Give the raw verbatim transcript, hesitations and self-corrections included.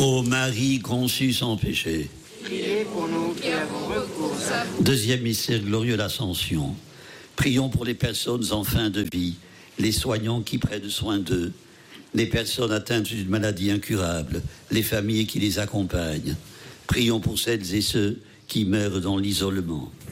Ô Marie conçue sans péché. Priez pour nous qui avons recours à vous. Deuxième mystère glorieux, l'Ascension. Prions pour les personnes en fin de vie, les soignants qui prennent soin d'eux, les personnes atteintes d'une maladie incurable, les familles qui les accompagnent. Prions pour celles et ceux qui meurent dans l'isolement.